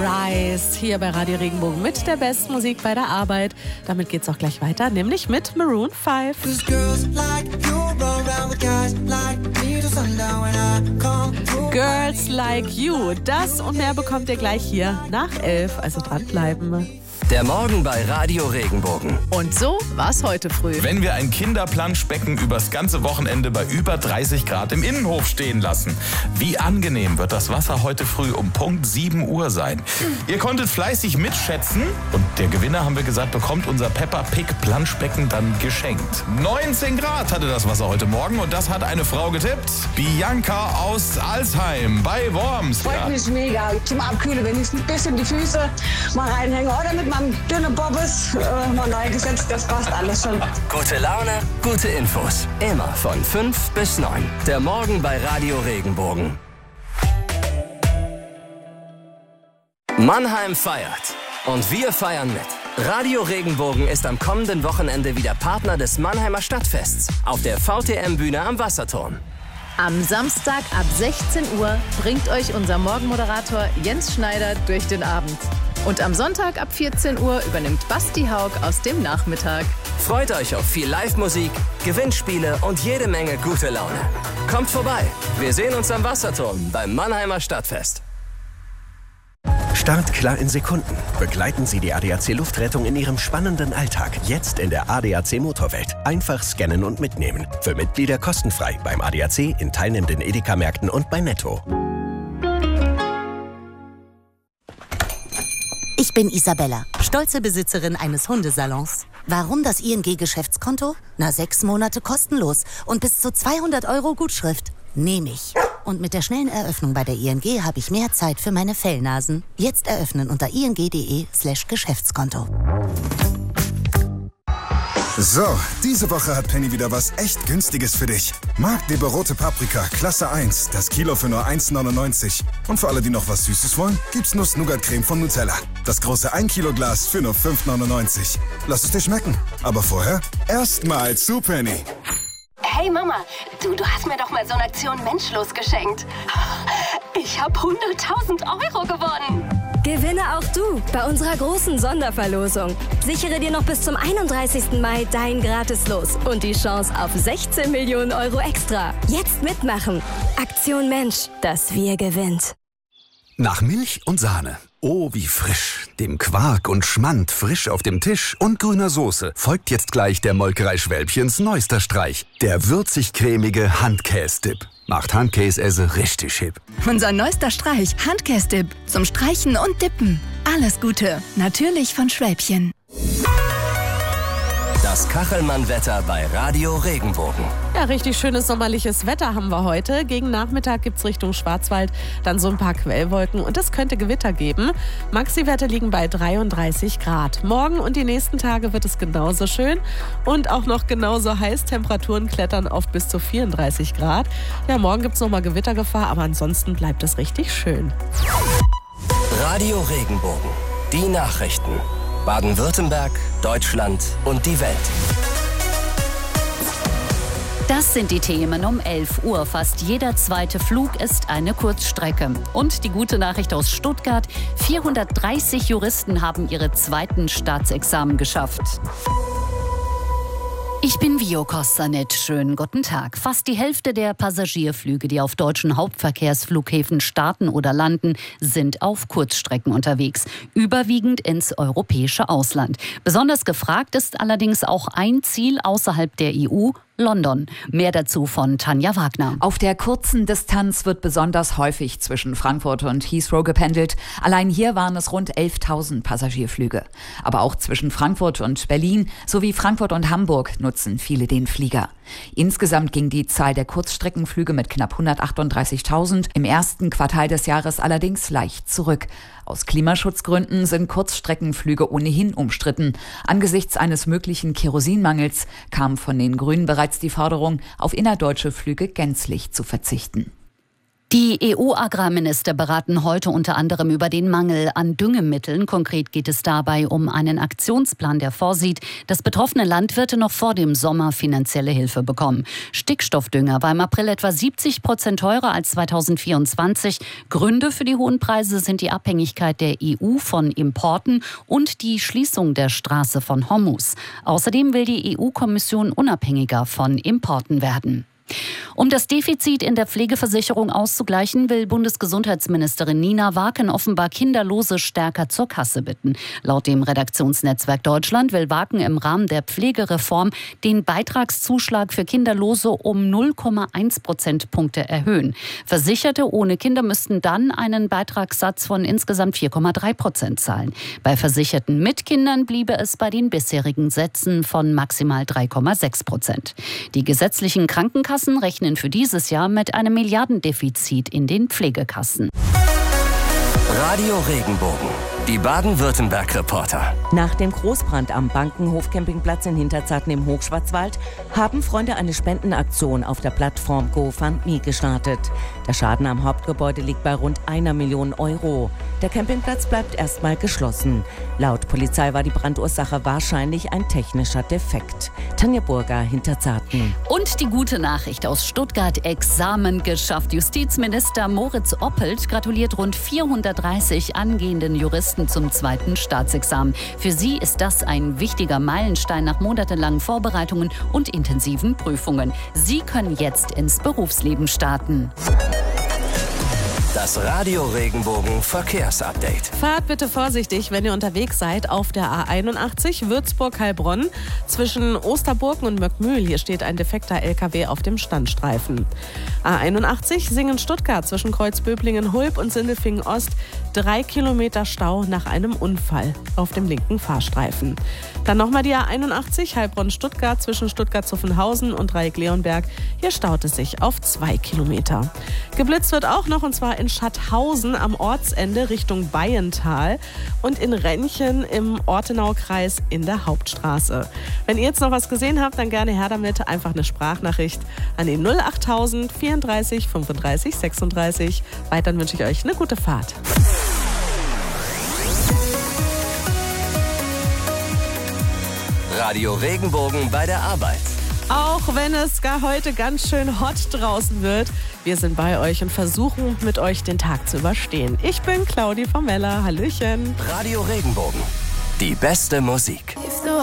Rise hier bei Radio Regenbogen mit der besten Musik bei der Arbeit. Damit geht's auch gleich weiter, nämlich mit Maroon 5. Girls Like You, das und mehr bekommt ihr gleich hier nach 11, also dranbleiben. Der Morgen bei Radio Regenbogen. Und so war's heute früh. Wenn wir ein Kinderplanschbecken übers ganze Wochenende bei über 30 Grad im Innenhof stehen lassen, wie angenehm wird das Wasser heute früh um Punkt 7 Uhr sein. Ihr konntet fleißig mitschätzen und der Gewinner, haben wir gesagt, bekommt unser Peppa Pig Planschbecken dann geschenkt. 19 Grad hatte das Wasser heute Morgen und das hat eine Frau getippt. Bianca aus Alsheim bei Worms. Freut mich mega. Zum Abkühlen, wenn ich ein bisschen die Füße mal reinhänge oder mit meinem dünnen Bobbes mal neu gesetzt, das passt alles schon. Gute Laune, gute Infos. Immer von 5 bis 9. Der Morgen bei Radio Regenbogen. Mannheim feiert. Und wir feiern mit. Radio Regenbogen ist am kommenden Wochenende wieder Partner des Mannheimer Stadtfests auf der VTM-Bühne am Wasserturm. Am Samstag ab 16 Uhr bringt euch unser Morgenmoderator Jens Schneider durch den Abend. Und am Sonntag ab 14 Uhr übernimmt Basti Haug aus dem Nachmittag. Freut euch auf viel Live-Musik, Gewinnspiele und jede Menge gute Laune. Kommt vorbei. Wir sehen uns am Wasserturm beim Mannheimer Stadtfest. Startklar in Sekunden. Begleiten Sie die ADAC Luftrettung in Ihrem spannenden Alltag. Jetzt in der ADAC Motorwelt. Einfach scannen und mitnehmen. Für Mitglieder kostenfrei beim ADAC, in teilnehmenden Edeka-Märkten und bei Netto. Ich bin Isabella, stolze Besitzerin eines Hundesalons. Warum das ING-Geschäftskonto? 6 Monate kostenlos und bis zu 200 € Gutschrift. Nehme ich. Und mit der schnellen Eröffnung bei der ING habe ich mehr Zeit für meine Fellnasen. Jetzt eröffnen unter ing.de/Geschäftskonto. So, diese Woche hat Penny wieder was echt Günstiges für dich. Marktleber rote Paprika, Klasse 1, das Kilo für nur 1,99. Und für alle, die noch was Süßes wollen, gibt's Nuss-Nougat-Creme von Nutella. Das große 1 Kilo Glas für nur 5,99. Lass es dir schmecken. Aber vorher erstmal zu Penny. Hey Mama, du hast mir doch mal so eine Aktion Menschlos geschenkt. Ich habe 100.000 € gewonnen. Gewinne auch du bei unserer großen Sonderverlosung. Sichere dir noch bis zum 31. Mai dein Gratis-Los und die Chance auf 16 Millionen € extra. Jetzt mitmachen. Aktion Mensch, das Wir gewinnt. Nach Milch und Sahne. Oh, wie frisch. Dem Quark und Schmand frisch auf dem Tisch und grüner Soße folgt jetzt gleich der Molkerei Schwälbchens neuester Streich. Der würzig-cremige Handkäse-Dip. Macht Handkäse richtig hip. Unser neuester Streich, Handkäse-Dip. Zum Streichen und Dippen. Alles Gute. Natürlich von Schwälbchen. Das Kachelmann-Wetter bei Radio Regenbogen. Ja, richtig schönes sommerliches Wetter haben wir heute. Gegen Nachmittag gibt's Richtung Schwarzwald dann so ein paar Quellwolken und es könnte Gewitter geben. Maxi-Werte liegen bei 33 Grad. Morgen und die nächsten Tage wird es genauso schön und auch noch genauso heiß. Temperaturen klettern auf bis zu 34 Grad. Ja, morgen gibt's nochmal Gewittergefahr, aber ansonsten bleibt es richtig schön. Radio Regenbogen. Die Nachrichten. Baden-Württemberg, Deutschland und die Welt. Das sind die Themen um 11 Uhr. Fast jeder zweite Flug ist eine Kurzstrecke. Und die gute Nachricht aus Stuttgart: 430 Juristen haben ihre zweiten Staatsexamen geschafft. Ich bin Vio Kostanet. Schönen guten Tag. Fast die Hälfte der Passagierflüge, die auf deutschen Hauptverkehrsflughäfen starten oder landen, sind auf Kurzstrecken unterwegs. Überwiegend ins europäische Ausland. Besonders gefragt ist allerdings auch ein Ziel außerhalb der EU: London. Mehr dazu von Tanja Wagner. Auf der kurzen Distanz wird besonders häufig zwischen Frankfurt und Heathrow gependelt. Allein hier waren es rund 11.000 Passagierflüge. Aber auch zwischen Frankfurt und Berlin sowie Frankfurt und Hamburg nutzen viele den Flieger. Insgesamt ging die Zahl der Kurzstreckenflüge mit knapp 138.000 im ersten Quartal des Jahres allerdings leicht zurück. Aus Klimaschutzgründen sind Kurzstreckenflüge ohnehin umstritten. Angesichts eines möglichen Kerosinmangels kam von den Grünen bereits die Forderung, auf innerdeutsche Flüge gänzlich zu verzichten. Die EU-Agrarminister beraten heute unter anderem über den Mangel an Düngemitteln. Konkret geht es dabei um einen Aktionsplan, der vorsieht, dass betroffene Landwirte noch vor dem Sommer finanzielle Hilfe bekommen. Stickstoffdünger war im April etwa 70% teurer als 2024. Gründe für die hohen Preise sind die Abhängigkeit der EU von Importen und die Schließung der Straße von Hormuz. Außerdem will die EU-Kommission unabhängiger von Importen werden. Um das Defizit in der Pflegeversicherung auszugleichen, will Bundesgesundheitsministerin Nina Waken offenbar Kinderlose stärker zur Kasse bitten. Laut dem Redaktionsnetzwerk Deutschland will Waken im Rahmen der Pflegereform den Beitragszuschlag für Kinderlose um 0,1 Prozentpunkte erhöhen. Versicherte ohne Kinder müssten dann einen Beitragssatz von insgesamt 4,3% zahlen. Bei Versicherten mit Kindern bliebe es bei den bisherigen Sätzen von maximal 3,6%. Die gesetzlichen Krankenkassen rechnen für dieses Jahr mit einem Milliardendefizit in den Pflegekassen. Radio Regenbogen, die Baden-Württemberg-Reporter. Nach dem Großbrand am Bankenhof-Campingplatz in Hinterzarten im Hochschwarzwald haben Freunde eine Spendenaktion auf der Plattform GoFundMe gestartet. Der Schaden am Hauptgebäude liegt bei rund 1 Million Euro. Der Campingplatz bleibt erstmal geschlossen. Laut Polizei war die Brandursache wahrscheinlich ein technischer Defekt. Tanja Burger, Hinterzarten. Und die gute Nachricht aus Stuttgart: Examen geschafft. Justizminister Moritz Oppelt gratuliert rund 430 angehenden Juristen zum 2. Staatsexamen. Für sie ist das ein wichtiger Meilenstein nach monatelangen Vorbereitungen und intensiven Prüfungen. Sie können jetzt ins Berufsleben starten. Das Radio Regenbogen Verkehrsupdate. Fahrt bitte vorsichtig, wenn ihr unterwegs seid auf der A81 Würzburg-Heilbronn zwischen Osterburken und Möckmühl. Hier steht ein defekter LKW auf dem Standstreifen. A81 Singen-Stuttgart zwischen Kreuzböblingen-Hulb und Sindelfingen-Ost. 3 Kilometer Stau nach einem Unfall auf dem linken Fahrstreifen. Dann nochmal die A81 Heilbronn-Stuttgart zwischen Stuttgart-Zuffenhausen und Dreieck-Leonberg. Hier staut es sich auf 2 Kilometer. Geblitzt wird auch noch, und zwar in Schatthausen am Ortsende Richtung Bayental und in Rennchen im Ortenaukreis in der Hauptstraße. Wenn ihr jetzt noch was gesehen habt, dann gerne her damit. Einfach eine Sprachnachricht an den 08000 34 35 36. Weiter wünsche ich euch eine gute Fahrt. Radio Regenbogen bei der Arbeit. Auch wenn es gar heute ganz schön hot draußen wird, wir sind bei euch und versuchen mit euch den Tag zu überstehen. Ich bin Claudi vom Meller. Hallöchen. Radio Regenbogen, die beste Musik.